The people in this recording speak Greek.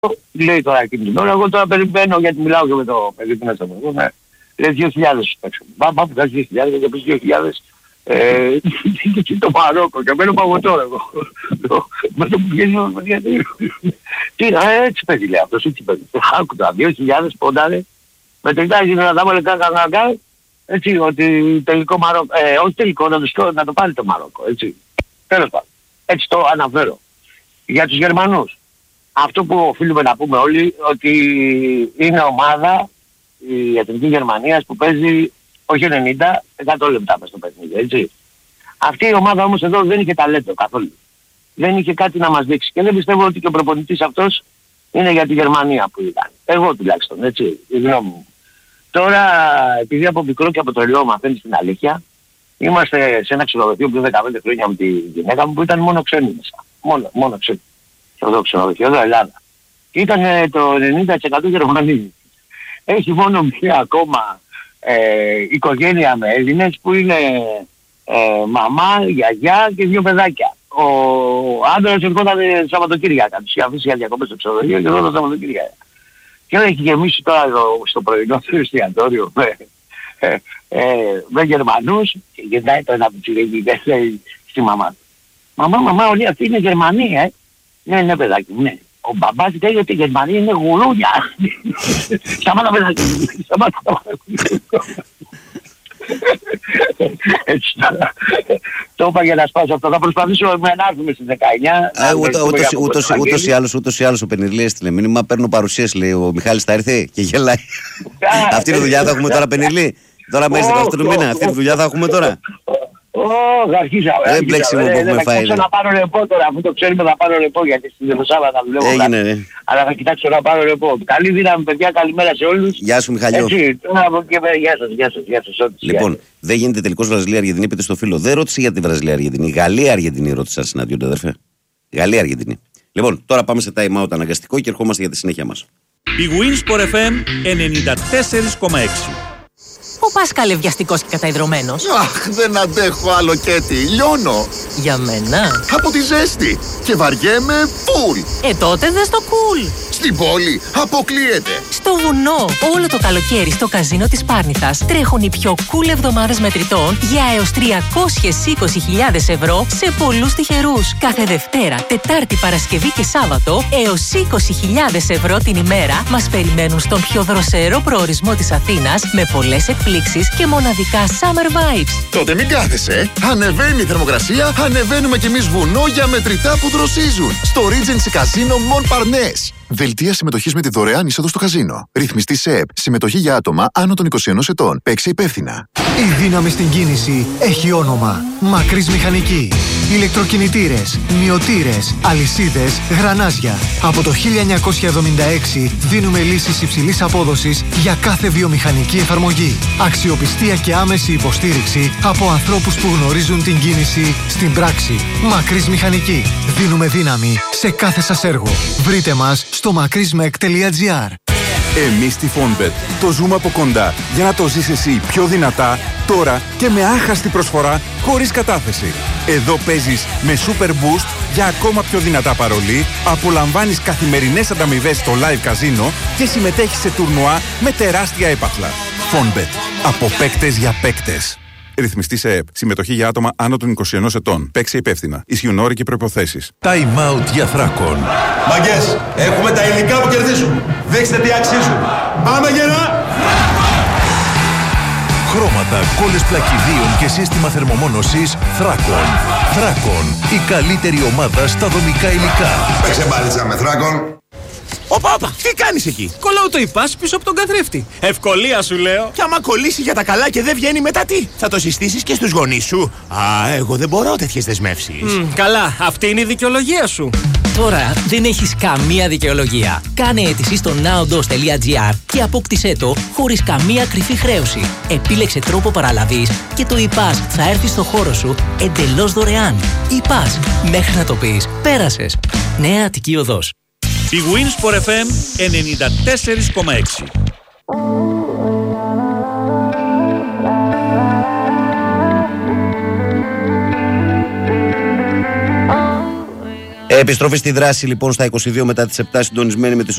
λέει τώρα εκείνη την ώρα, εγώ τώρα περιμένω γιατί μιλάω και με το παιδί που είναι στο παιδί. Λέει 2.000 παίξω. Πάμε που κάνει 2.000 και πεις 2.000. Και το Μαρόκο και μένω παγωτό εγώ. Με το που βγαίνει ο γιατί. Τι είναι, έτσι παιδί λέει αυτός, έτσι παιδί. Άκουτα, 2.000 πόνταρε. Μετρητά γίνει να τα βάλε κακά. Έτσι, ότι τελικό Μαρόκο, όχι τελικό, να το πάρει το Μαρόκο, έτσι. Τέλος πάντων. Έτσι το αναφέρω. Για τους Γερμανούς. Αυτό που οφείλουμε να πούμε όλοι, ότι είναι ομάδα η Εθνική Γερμανίας που παίζει όχι 90, 100 λεπτά μες στο παιχνίδι, έτσι. Αυτή η ομάδα όμως εδώ δεν είχε ταλέντο καθόλου. Δεν είχε κάτι να μας δείξει. Και δεν πιστεύω ότι και ο προπονητής αυτός είναι για τη Γερμανία που ήταν. Εγώ τουλάχιστον, έτσι, η γνώμη μου. Τώρα, επειδή από μικρό και από το Ριό μαθαίνεις την αλήθεια, είμαστε σε ένα ξενοδοχείο πριν 15 χρόνια με τη γυναίκα μου που ήταν μόνο ξένοι μέσα. Μόνο ξένοι. Σε αυτό το ξενοδοχείο, εδώ Ελλάδα. Και ήταν το 90% Γερμανοί. Έχει μόνο μία ακόμα οικογένεια με Έλληνες που είναι μαμά, γιαγιά και 2 παιδάκια. Ο άντρας ερχόταν Σαββατοκύριακα. Τους είχε αφήσει για διακοπές στο ξενοδοχείο και εδώ το Σαββατοκύριακα. Και έχει γεμίσει τώρα στο πρωινό του εστιατόριο με Γερμανούς και γυρνάει το ένα που τσιρίγει και λέει στη μαμά του. Μαμά, όλοι αυτοί είναι Γερμανοί, Ναι, παιδάκι μου, ναι. Ο μπαμπάς λέει ότι η Γερμανία είναι γουλούνια. Σταμάτα παιδάκι μου, σταμάτα. Έτσι τώρα. Το είπα για να σπάσω αυτό. Θα προσπαθήσω να έρθουμε στις 19. Ούτως ή άλλως ο Πενιρλή έστειλε μήνυμα. Παίρνω παρουσίαση, λέει ο Μιχάλης θα έρθει και γελάει. Αυτή είναι η δουλειά θα έχουμε τώρα, Πενιρλή. Τώρα μέσα 18 του μήνα. Αυτή είναι η δουλειά θα έχουμε τώρα. Αρχίζαμε. Δεν πλέξιμο που έχουμε φάει. Θα να πάρω ρεπό τώρα, αφού το ξέρουμε θα πάρω ρεπό γιατί στην Δελοσάβα θα δουλεύω. Έγινε, ναι. Αλλά θα κοιτάξω να πάρω ρεπό. Καλή δύναμη παιδιά, καλημέρα σε όλους. Γεια σου Μιχαλιό. Έτσι, γεια σας. Λοιπόν, δεν γίνεται τελικός Βραζιλία-Αργεντινή, πείτε στο φίλο. Δεν ρώτησε για τη Βραζιλία-Αργεντινή. Γαλλία-Αργεντινή ρώτησα συναντιόνται αδερφέ. Γαλλία-Αργεντινή. Λοιπόν, τώρα πάμε σε time out αναγκαστικό και ερχόμαστε για τη συνέχεια μας. Η Winsport FM 94,6. Πού πας καλευδιαστικός και καταϊδρωμένος? Αχ, δεν αντέχω άλλο Κέτι, λιώνω. Για μένα? Από τη ζέστη και βαριέμαι φουλ. Τότε δες το cool. Στην πόλη αποκλείεται. Στο βουνό, όλο το καλοκαίρι στο καζίνο της Πάρνηθας τρέχουν οι πιο cool εβδομάδες μετρητών για έως 320.000 ευρώ σε πολλούς τυχερούς. Κάθε Δευτέρα, Τετάρτη, Παρασκευή και Σάββατο έως 20.000 ευρώ την ημέρα μας περιμένουν στον πιο δροσερό προορισμό της Αθήνας με πολλές εκπλήξεις και μοναδικά summer vibes. Τότε μην κάθεσαι. Ανεβαίνει η θερμοκρασία, ανεβαίνουμε κι εμείς βουνό για μετρητά που δροσίζουν. Στο Regency Casino Montparnasse. Δελτία συμμετοχής με τη δωρεάν είσοδο στο καζίνο. Ρυθμιστή ΣΕΕΠ. Συμμετοχή για άτομα άνω των 21 ετών. Παίξε υπεύθυνα. Η δύναμη στην κίνηση έχει όνομα. Μακρύς Μηχανική. Ηλεκτροκινητήρες, μυωτήρες, αλυσίδες, γρανάζια. Από το 1976 δίνουμε λύσεις υψηλής απόδοσης για κάθε βιομηχανική εφαρμογή. Αξιοπιστία και άμεση υποστήριξη από ανθρώπους που γνωρίζουν την κίνηση στην πράξη. Μακρύς Μηχανική. Δίνουμε δύναμη σε κάθε σας έργο. Βρείτε μας στο makrismek.gr. Εμείς στη Fonbet το ζούμε από κοντά για να το ζεις εσύ πιο δυνατά, τώρα και με άχαστη προσφορά χωρίς κατάθεση. Εδώ παίζεις με Super Boost για ακόμα πιο δυνατά παρολί, απολαμβάνεις καθημερινές ανταμοιβές στο live καζίνο και συμμετέχεις σε τουρνουά με τεράστια έπαθλα. Fonbet. Από παίκτες για παίκτες. Ρυθμιστή σε ΕΕΠ. Συμμετοχή για άτομα άνω των 21 ετών. Παίξε υπεύθυνα. Ισχύουν όροι και προϋποθέσεις. Time out για Θράκον. Μαγκές, έχουμε τα υλικά που κερδίζουν. Δείξτε τι αξίζουν. Πάμε γερά! Χρώματα, κόλλες πλακιδίων και σύστημα θερμομόνωσης Θράκον. Θράκον. Η καλύτερη ομάδα στα δομικά υλικά. Παίξε μπάλιτσα με Θράκον. Όπα, τι κάνεις εκεί? Κολλάω το υπάς πίσω από τον καθρέφτη. Ευκολία σου λέω. Και άμα κολλήσει για τα καλά και δεν βγαίνει μετά τι? Θα το συστήσεις και στους γονείς σου? Εγώ δεν μπορώ τέτοιες δεσμεύσεις. Καλά, αυτή είναι η δικαιολογία σου. Τώρα δεν έχεις καμία δικαιολογία. Κάνε αίτηση στο nowdos.gr και απόκτησέ το χωρίς καμία κρυφή χρέωση. Επίλεξε τρόπο παραλαβής και το ΙΠΑΣ θα έρθει στο χώρο σου εντελώς δωρεάν. ΙΠΑΣ. Μέχρι να το πεις, πέρασες. Νέα Αττική Οδός. Η Winsport FM 94,6. Επιστροφή στη δράση λοιπόν στα 22 μετά τις 7, συντονισμένη με τις